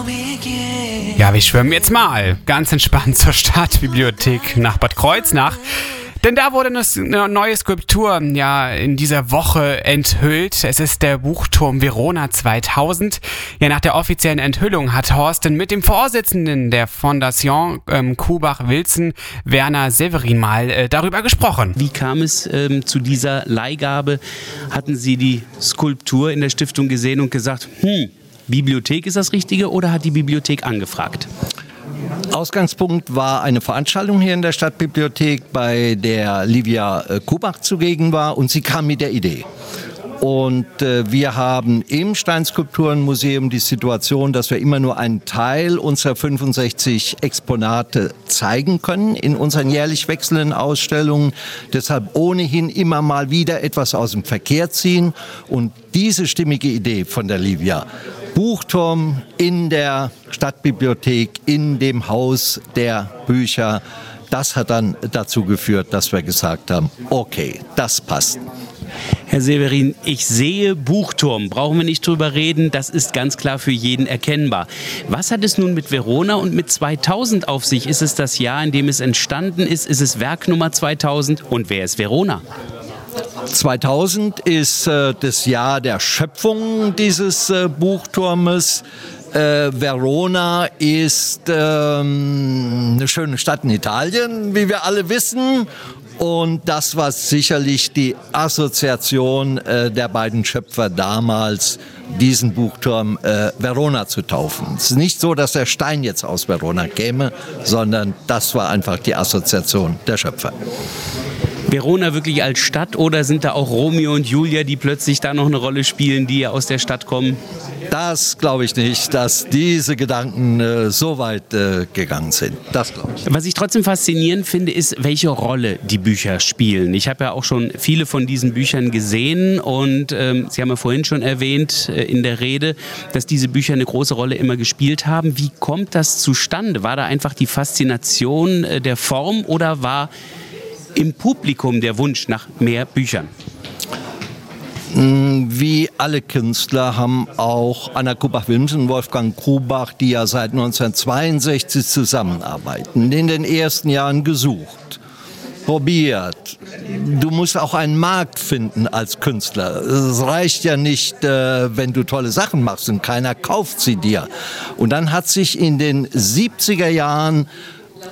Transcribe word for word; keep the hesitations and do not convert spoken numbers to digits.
Ja, wir schwimmen jetzt mal ganz entspannt zur Stadtbibliothek nach Bad Kreuznach. Denn da wurde eine neue Skulptur ja in dieser Woche enthüllt. Es ist der Buchturm Verona zweitausend. Ja, nach der offiziellen Enthüllung hat Horsten mit dem Vorsitzenden der Fondation ähm, Kubach-Wilzen, Werner Severin, mal äh, darüber gesprochen. Wie kam es ähm, zu dieser Leihgabe? Hatten Sie die Skulptur in der Stiftung gesehen und gesagt, hm, Bibliothek ist das Richtige, oder hat die Bibliothek angefragt? Ausgangspunkt war eine Veranstaltung hier in der Stadtbibliothek, bei der Livia äh, Kubach zugegen war, und sie kam mit der Idee. Und äh, wir haben im Steinskulpturenmuseum die Situation, dass wir immer nur einen Teil unserer fünfundsechzig Exponate zeigen können in unseren jährlich wechselnden Ausstellungen. Deshalb ohnehin immer mal wieder etwas aus dem Verkehr ziehen. Und diese stimmige Idee von der Livia, Buchturm in der Stadtbibliothek, in dem Haus der Bücher, das hat dann dazu geführt, dass wir gesagt haben, okay, das passt. Herr Severin, ich sehe Buchturm, brauchen wir nicht drüber reden, das ist ganz klar für jeden erkennbar. Was hat es nun mit Verona und mit zweitausend auf sich? Ist es das Jahr, in dem es entstanden ist? Ist es Werknummer zweitausend? Und wer ist Verona? zweitausend ist äh, das Jahr der Schöpfung dieses äh, Buchturmes. Äh, Verona ist ähm, eine schöne Stadt in Italien, wie wir alle wissen. Und das war sicherlich die Assoziation äh, der beiden Schöpfer damals, diesen Buchturm äh, Verona zu taufen. Es ist nicht so, dass der Stein jetzt aus Verona käme, sondern das war einfach die Assoziation der Schöpfer. Verona wirklich als Stadt, oder sind da auch Romeo und Julia, die plötzlich da noch eine Rolle spielen, die ja aus der Stadt kommen? Das glaube ich nicht, dass diese Gedanken äh, so weit äh, gegangen sind. Das glaube ich. Was ich trotzdem faszinierend finde, ist, welche Rolle die Bücher spielen. Ich habe ja auch schon viele von diesen Büchern gesehen, und ähm, Sie haben ja vorhin schon erwähnt äh, in der Rede, dass diese Bücher eine große Rolle immer gespielt haben. Wie kommt das zustande? War da einfach die Faszination äh, der Form, oder war im Publikum der Wunsch nach mehr Büchern? Wie alle Künstler haben auch Anna Kubach-Wilzen und Wolfgang Kubach, die ja seit neunzehnhundertzweiundsechzig zusammenarbeiten, in den ersten Jahren gesucht, probiert. Du musst auch einen Markt finden als Künstler. Es reicht ja nicht, äh, wenn du tolle Sachen machst und keiner kauft sie dir. Und dann hat sich in den siebziger Jahren